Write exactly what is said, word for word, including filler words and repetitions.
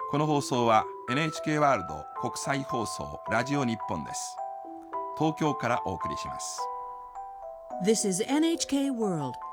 この放送は エヌエイチケー ワールド国際放送ラジオ日本です。東京からお送りします。 This is エヌエイチケー World